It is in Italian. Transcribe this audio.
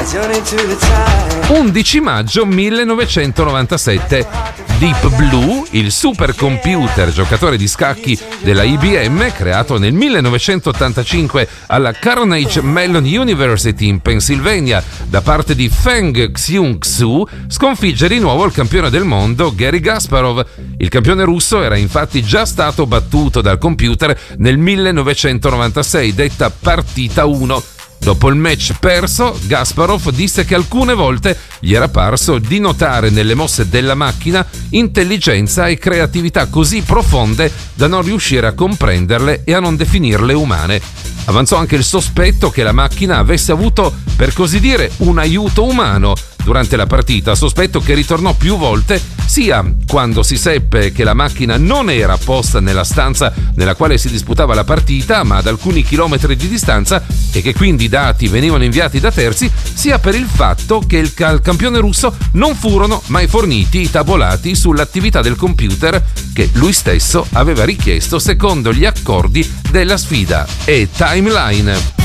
11 maggio 1997. Deep Blue, il supercomputer giocatore di scacchi della IBM, creato nel 1985 alla Carnegie Mellon University in Pennsylvania da parte di Feng Xiong-su, sconfigge di nuovo il campione del mondo Garry Kasparov. Il campione russo era infatti già stato battuto dal computer nel 1996, detta partita 1. Dopo il match perso, Kasparov disse che alcune volte gli era parso di notare nelle mosse della macchina intelligenza e creatività così profonde da non riuscire a comprenderle e a non definirle umane. Avanzò anche il sospetto che la macchina avesse avuto, per così dire, un aiuto umano durante la partita, sospetto che ritornò più volte, sia quando si seppe che la macchina non era posta nella stanza nella quale si disputava la partita, ma ad alcuni chilometri di distanza, e che quindi i dati venivano inviati da terzi, sia per il fatto che al campione russo non furono mai forniti i tabulati sull'attività del computer che lui stesso aveva richiesto secondo gli accordi della sfida. E Timeline.